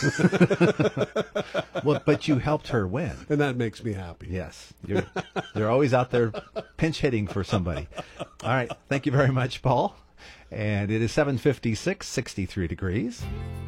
Well, but you helped her win, and that makes me happy. Yes, you're they're always out there pinch hitting for somebody. All right, thank you very much, Paul. And it is seven fifty-six, sixty-three degrees.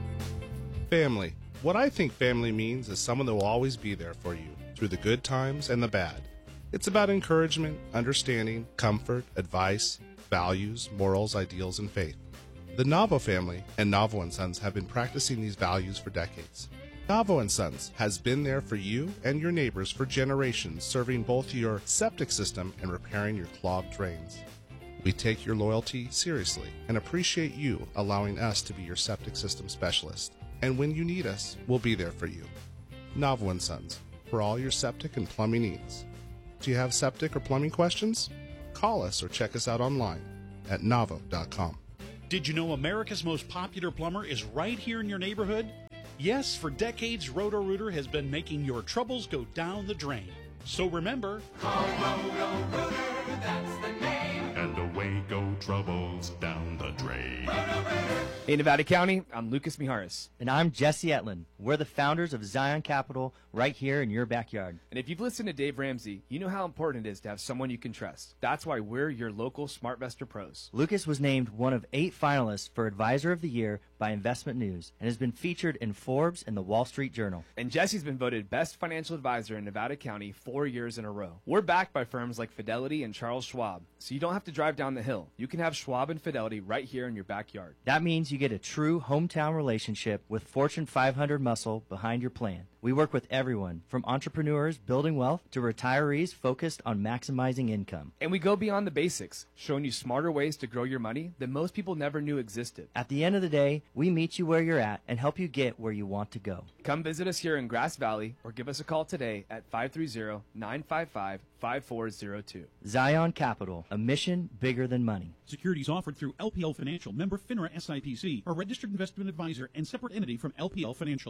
Family. What I think family means is someone that will always be there for you through the good times and the bad. It's about encouragement, understanding, comfort, advice, values, morals, ideals, and faith. The Navo family and Navo and Sons have been practicing these values for decades. Navo and Sons has been there for you and your neighbors for generations, serving both your septic system and repairing your clogged drains. We take your loyalty seriously and appreciate you allowing us to be your septic system specialist. And when you need us, we'll be there for you. Navo and Sons, for all your septic and plumbing needs. Do you have septic or plumbing questions? Call us or check us out online at navo dot com. Did you know America's most popular plumber is right here in your neighborhood? Yes, for decades, Roto-Rooter has been making your troubles go down the drain. So remember, call Roto-Rooter, that's the name. And away go troubles down the drain. Roto-Rooter. In Nevada County, I'm Lucas Mijares. And I'm Jesse Etlin. We're the founders of Zion Capital right here in your backyard. And if you've listened to Dave Ramsey, you know how important it is to have someone you can trust. That's why we're your local SmartVestor pros. Lucas was named one of eight finalists for Advisor of the Year by Investment News and has been featured in Forbes and the Wall Street Journal. And Jesse's been voted Best Financial Advisor in Nevada County four years in a row. We're backed by firms like Fidelity and Charles Schwab, so you don't have to drive down the hill. You can have Schwab and Fidelity right here in your backyard. That means you get a true hometown relationship with Fortune five hundred muscle behind your plan. We work with everyone, from entrepreneurs building wealth to retirees focused on maximizing income. And we go beyond the basics, showing you smarter ways to grow your money that most people never knew existed. At the end of the day, we meet you where you're at and help you get where you want to go. Come visit us here in Grass Valley or give us a call today at five three zero, nine five five, five four zero two. Zion Capital, a mission bigger than money. Securities offered through L P L Financial, member FINRA S I P C, a registered investment advisor and separate entity from L P L Financial.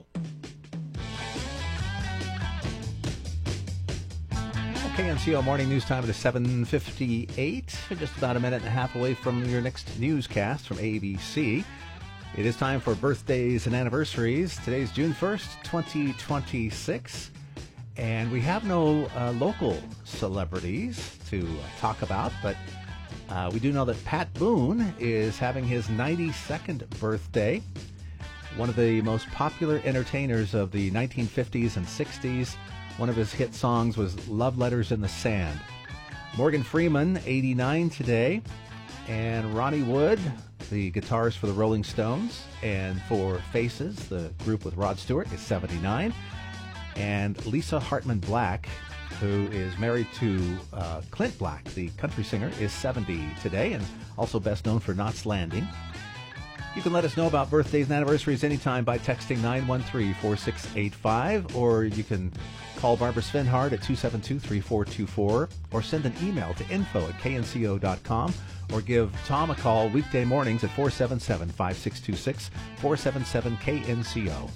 K N C O Morning News Time at seven fifty-eight. We're just about a minute and a half away from your next newscast from A B C. It is time for birthdays and anniversaries. Today's June first, twenty twenty-six. And we have no uh, local celebrities to uh, talk about, but uh, we do know that Pat Boone is having his ninety-second birthday. One of the most popular entertainers of the nineteen fifties and sixties. One of his hit songs was Love Letters in the Sand. Morgan Freeman, eighty-nine today. And Ronnie Wood, the guitarist for the Rolling Stones. And for Faces, the group with Rod Stewart, is seventy-nine. And Lisa Hartman Black, who is married to uh, Clint Black, the country singer, is seventy today. And also best known for Knots Landing. You can let us know about birthdays and anniversaries anytime by texting nine one three, four six eight five, or you can call Barbara Svenhard at two seven two, three four two four, or send an email to info at k n c o dot com, or give Tom a call weekday mornings at four seven seven, five six two six, four seven seven K N C O.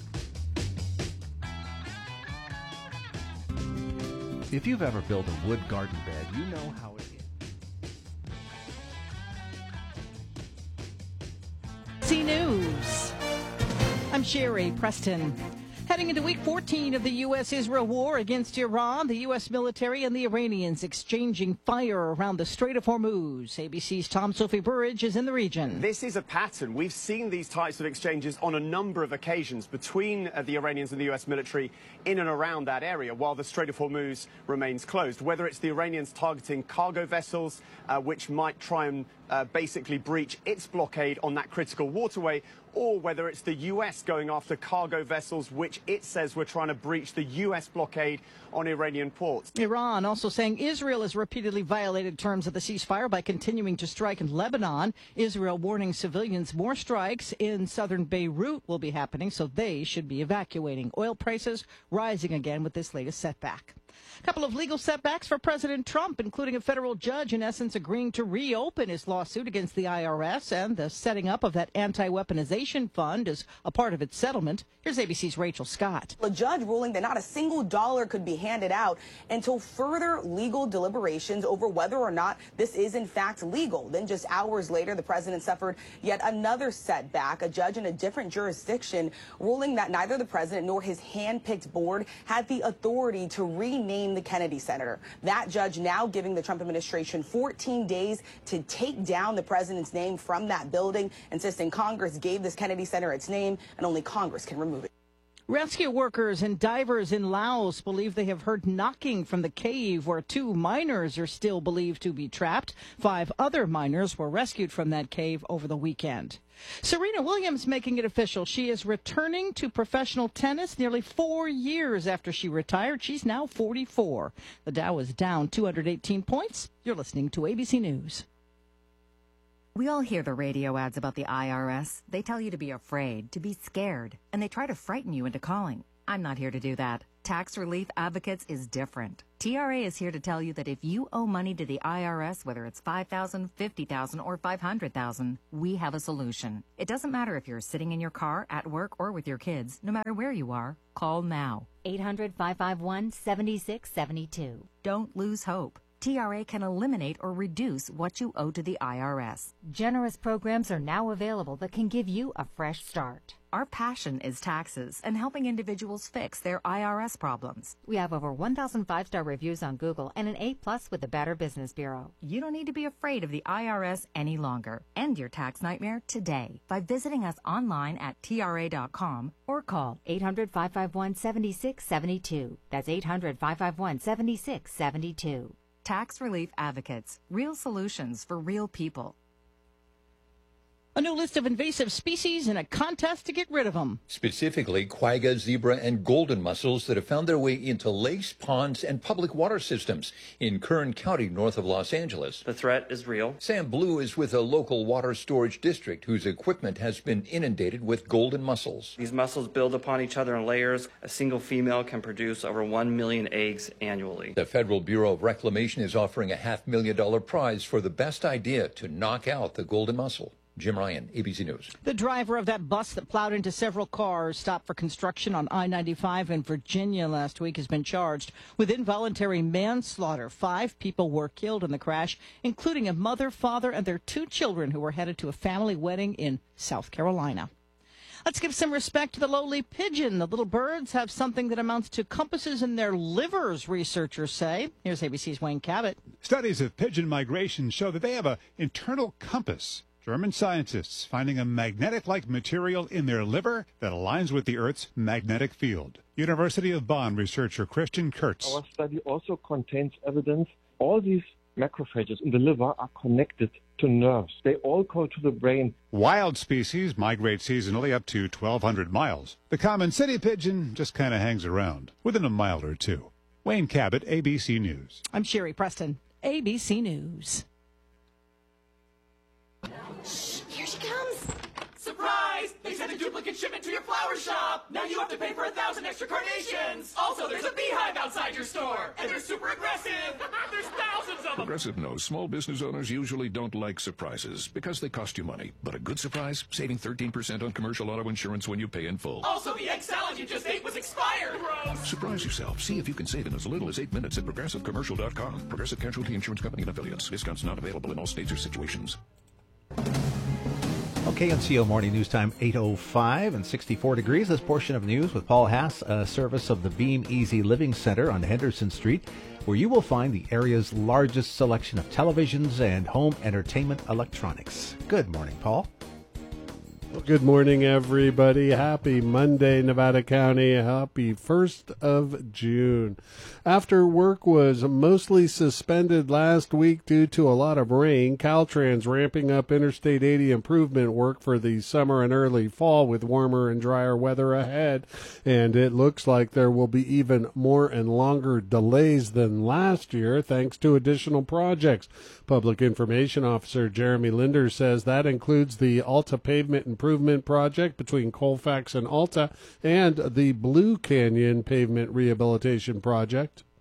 If you've ever built a wood garden bed, you know how it is. C News. I'm Sherry Preston. Heading into week fourteen of the U S Israel war against Iran, the U S military and the Iranians exchanging fire around the Strait of Hormuz. A B C's Tom Sophie Burridge is in the region. This is a pattern. We've seen these types of exchanges on a number of occasions between uh, the Iranians and the U S military in and around that area while the Strait of Hormuz remains closed. Whether it's the Iranians targeting cargo vessels, uh, which might try and uh, basically breach its blockade on that critical waterway, or whether it's the U S going after cargo vessels, which it says were trying to breach the U S blockade on Iranian ports. Iran also saying Israel has repeatedly violated terms of the ceasefire by continuing to strike in Lebanon. Israel warning civilians more strikes in southern Beirut will be happening, so they should be evacuating. Oil prices rising again with this latest setback. A couple of legal setbacks for President Trump, including a federal judge in essence agreeing to reopen his lawsuit against the I R S and the setting up of that anti-weaponization fund as a part of its settlement. Here's A B C's Rachel Scott. A judge ruling that not a single dollar could be handed out until further legal deliberations over whether or not this is in fact legal. Then just hours later, the president suffered yet another setback. A judge in a different jurisdiction ruling that neither the president nor his hand-picked board had the authority to rename the Kennedy Center. That judge now giving the Trump administration fourteen days to take down the president's name from that building, insisting Congress gave this Kennedy Center its name and only Congress can remove it. Rescue workers and divers in Laos believe they have heard knocking from the cave where two miners are still believed to be trapped. Five other miners were rescued from that cave over the weekend. Serena Williams making it official. She is returning to professional tennis nearly four years after she retired. She's now forty-four. The Dow is down two hundred eighteen points. You're listening to A B C News. We all hear the radio ads about the I R S. They tell you to be afraid, to be scared, and they try to frighten you into calling. I'm not here to do that. Tax Relief Advocates is different. T R A is here to tell you that if you owe money to the I R S, whether it's five thousand dollars, fifty thousand dollars, or five hundred thousand dollars, we have a solution. It doesn't matter if you're sitting in your car, at work, or with your kids. No matter where you are, call now. eight hundred, five five one, seven six seven two. Don't lose hope. T R A can eliminate or reduce what you owe to the I R S. Generous programs are now available that can give you a fresh start. Our passion is taxes and helping individuals fix their I R S problems. We have over one thousand five-star reviews on Google and an A plus with the Better Business Bureau. You don't need to be afraid of the I R S any longer. End your tax nightmare today by visiting us online at T R A dot com or call eight hundred, five five one, seven six seven two. That's eight hundred, five five one, seven six seven two. Tax Relief Advocates. Real solutions for real people. A new list of invasive species and a contest to get rid of them. Specifically, quagga, zebra, and golden mussels that have found their way into lakes, ponds, and public water systems in Kern County, north of Los Angeles. The threat is real. Sam Blue is with a local water storage district whose equipment has been inundated with golden mussels. These mussels build upon each other in layers. A single female can produce over one million eggs annually. The Federal Bureau of Reclamation is offering a half million dollar prize for the best idea to knock out the golden mussel. Jim Ryan, A B C News. The driver of that bus that plowed into several cars stopped for construction on I ninety-five in Virginia last week has been charged with involuntary manslaughter. Five people were killed in the crash, including a mother, father, and their two children who were headed to a family wedding in South Carolina. Let's give some respect to the lowly pigeon. The little birds have something that amounts to compasses in their livers, researchers say. Here's A B C's Wayne Cabot. Studies of pigeon migration show that they have an internal compass. German scientists finding a magnetic-like material in their liver that aligns with the Earth's magnetic field. University of Bonn researcher Christian Kurtz. Our study also contains evidence all these macrophages in the liver are connected to nerves. They all go to the brain. Wild species migrate seasonally up to twelve hundred miles. The common city pigeon just kind of hangs around, within a mile or two. Wayne Cabot, A B C News. I'm Sherry Preston, A B C News. Shh, here she comes. Surprise! They sent a duplicate shipment to your flower shop. Now you have to pay for a thousand extra carnations. Also, there's a beehive outside your store. And they're super aggressive. There's thousands of them. Progressive knows small business owners usually don't like surprises because they cost you money. But a good surprise, saving thirteen percent on commercial auto insurance when you pay in full. Also, the egg salad you just ate was expired. Gross. Surprise yourself. See if you can save in as little as eight minutes at progressive commercial dot com. Progressive Casualty Insurance Company and affiliates. Discounts not available in all states or situations. Okay, N C O Morning News Time, eight oh five and sixty-four degrees. This portion of news with Paul Haas, a service of the Beam Easy Living Center on Henderson Street, where you will find the area's largest selection of televisions and home entertainment electronics. Good morning, Paul. Well, good morning, everybody. Happy Monday, Nevada County. Happy first of June. After work was mostly suspended last week due to a lot of rain, Caltrans ramping up Interstate eighty improvement work for the summer and early fall with warmer and drier weather ahead. And it looks like there will be even more and longer delays than last year thanks to additional projects. Public Information Officer Jeremy Linder says that includes the Alta Pavement Improvement Project between Colfax and Alta and the Blue Canyon Pavement Rehabilitation Project.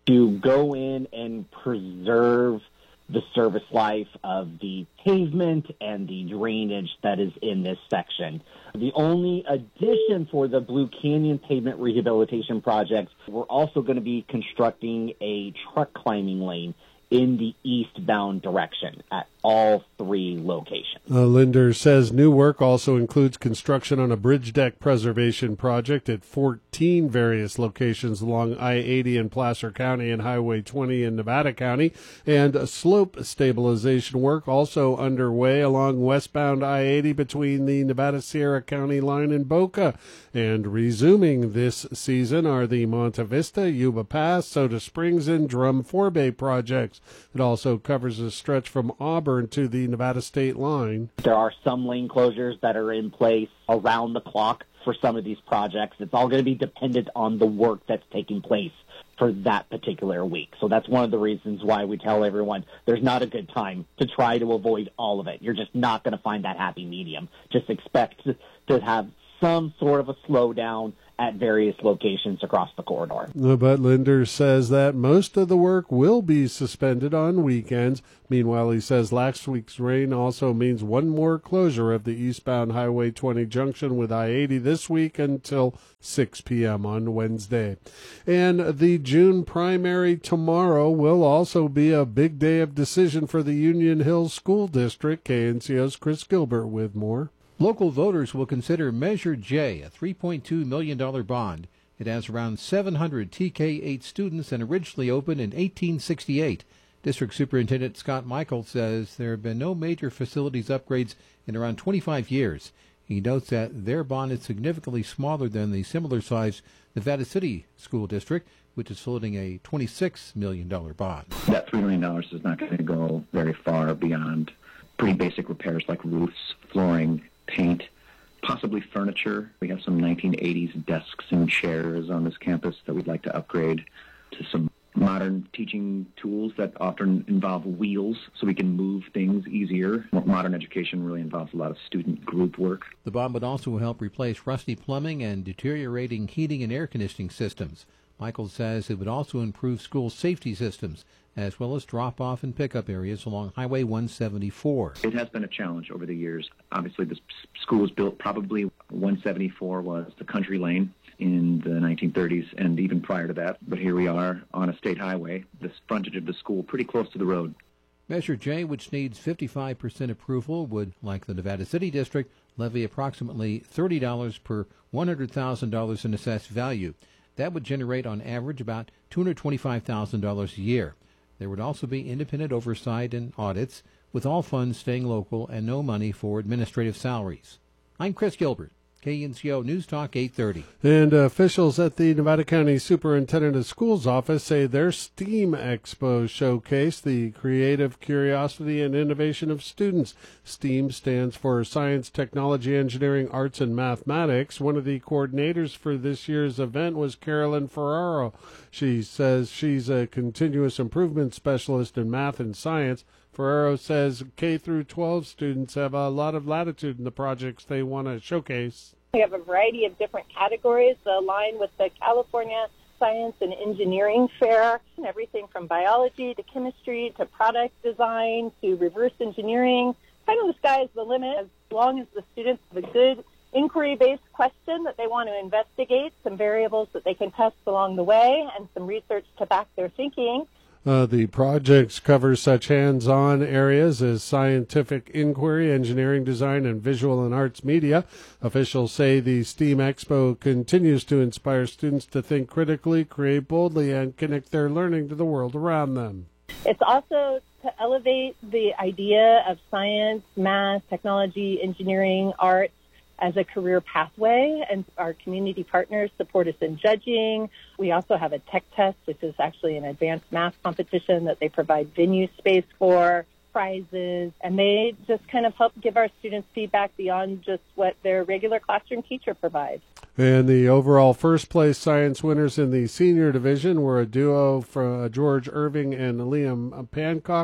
to go in and preserve the service life of the pavement and the drainage that is in this section. The only addition for the Blue Canyon Pavement Rehabilitation Project, we're also going to be constructing a truck climbing lane in the eastbound direction at all three locations. Uh, Linder says new work also includes construction on a bridge deck preservation project at fourteen various locations along I eighty in Placer County and Highway twenty in Nevada County, and slope stabilization work also underway along westbound I eighty between the Nevada-Sierra County line and Boca. And resuming this season are the Monte Vista, Yuba Pass, Soda Springs, and Drum Forebay projects. It also covers a stretch from Auburn to the Nevada state line. There are some lane closures that are in place around the clock for some of these projects. It's all going to be dependent on the work that's taking place for that particular week. So that's one of the reasons why we tell everyone there's not a good time to try to avoid all of it. You're just not going to find that happy medium. Just expect to have some sort of a slowdown at various locations across the corridor. But Linder says that most of the work will be suspended on weekends. Meanwhile, he says last week's rain also means one more closure of the eastbound Highway twenty junction with I eighty this week until six p.m. on Wednesday. And the June primary tomorrow will also be a big day of decision for the Union Hills School District. K N C O's Chris Gilbert with more. Local voters will consider Measure J, a three point two million dollars bond. It has around seven hundred T K eight students and originally opened in eighteen sixty-eight. District Superintendent Scott Michael says there have been no major facilities upgrades in around twenty-five years. He notes that their bond is significantly smaller than the similar-sized Nevada City School District, which is floating a twenty-six million dollars bond. That three million dollars is not going to go very far beyond pretty basic repairs like roofs, flooring, paint, possibly furniture. We have some nineteen eighties desks and chairs on this campus that we'd like to upgrade to some modern teaching tools that often involve wheels so we can move things easier. Modern education really involves a lot of student group work. The bond would also help replace rusty plumbing and deteriorating heating and air conditioning systems. Michael says it would also improve school safety systems, as well as drop-off and pickup areas along Highway one seventy-four. It has been a challenge over the years. Obviously, this school was built probably one seventy-four was the country lane in the nineteen thirties and even prior to that. But here we are on a state highway, the frontage of the school pretty close to the road. Measure J, which needs fifty-five percent approval, would, like the Nevada City District, levy approximately thirty dollars per one hundred thousand dollars in assessed value. That would generate on average about two hundred twenty-five thousand dollars a year. There would also be independent oversight and audits, with all funds staying local and no money for administrative salaries. I'm Chris Gilbert, K N C O News Talk eight thirty. And uh, officials at the Nevada County Superintendent of Schools office say their STEAM Expo showcased the creative curiosity and innovation of students. STEAM stands for Science, Technology, Engineering, Arts, and Mathematics. One of the coordinators for this year's event was Carolyn Ferraro. She says she's a continuous improvement specialist in math and science. Ferraro says K through twelve students have a lot of latitude in the projects they want to showcase. We have a variety of different categories that align with the California Science and Engineering Fair. Everything from biology to chemistry to product design to reverse engineering. Kind of the sky's the limit as long as the students have a good inquiry-based question that they want to investigate, some variables that they can test along the way, and some research to back their thinking. Uh, the projects cover such hands-on areas as scientific inquiry, engineering design, and visual and arts media. Officials say the STEAM Expo continues to inspire students to think critically, create boldly, and connect their learning to the world around them. It's also to elevate the idea of science, math, technology, engineering, arts as a career pathway, and our community partners support us in judging. We also have a tech test, which is actually an advanced math competition that they provide venue space for, prizes, and they just kind of help give our students feedback beyond just what their regular classroom teacher provides. And the overall first-place science winners in the senior division were a duo from George Irving and Liam Pancock.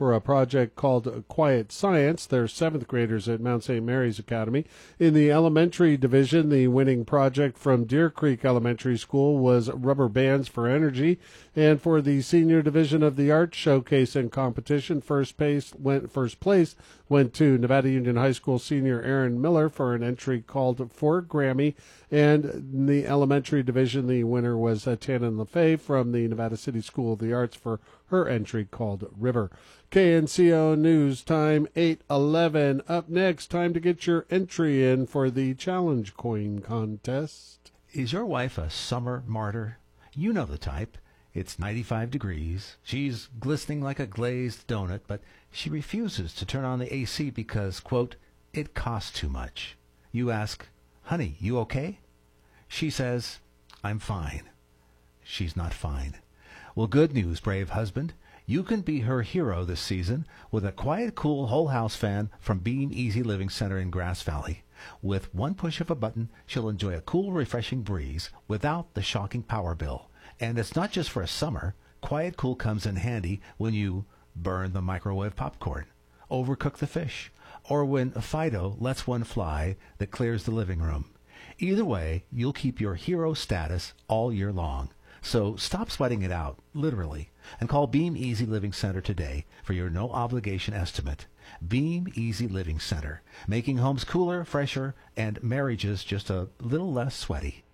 for a project called Quiet Science. They're seventh graders at Mount Saint Mary's Academy. In the elementary division, the winning project from Deer Creek Elementary School was Rubber Bands for Energy. And for the senior division of the Art Showcase and Competition, first place went, first place went to Nevada Union High School senior Aaron Miller for an entry called For Grammy. And in the elementary division, the winner was uh, Tannen LaFay from the Nevada City School of the Arts for her entry called River. K N C O News Time, eight eleven. Up next, time to get your entry in for the Challenge Coin Contest. Is your wife a summer martyr? You know the type. It's ninety-five degrees. She's glistening like a glazed donut, but she refuses to turn on the A C because, quote, it costs too much. You ask, honey, you okay? She says, I'm fine. She's not fine. Well, good news, brave husband. You can be her hero this season with a quiet, cool whole house fan from Beam Easy Living Center in Grass Valley. With one push of a button, she'll enjoy a cool, refreshing breeze without the shocking power bill. And it's not just for a summer. Quiet Cool comes in handy when you burn the microwave popcorn, overcook the fish, or when Fido lets one fly that clears the living room. Either way, you'll keep your hero status all year long. So stop sweating it out, literally, and call Beam Easy Living Center today for your no-obligation estimate. Beam Easy Living Center, making homes cooler, fresher, and marriages just a little less sweaty.